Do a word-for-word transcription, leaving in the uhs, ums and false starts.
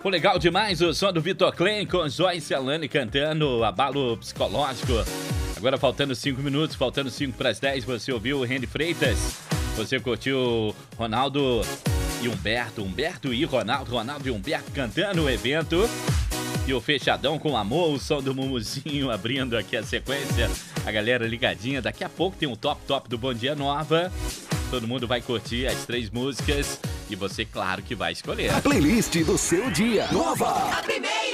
Pô, legal demais o som do Vitor Clay com Joyce Alane cantando Abalo Psicológico. Agora faltando cinco minutos, faltando cinco para as dez, você ouviu o Randy Freitas. Você curtiu Ronaldo e Humberto, Humberto e Ronaldo, Ronaldo e Humberto cantando o evento. E o Fechadão com Amor, o som do Mumuzinho abrindo aqui a sequência. A galera ligadinha, daqui a pouco tem um Top Top do Bom Dia Nova. Todo mundo vai curtir as três músicas e você, claro, que vai escolher. A playlist do seu dia. Nova! A primeira!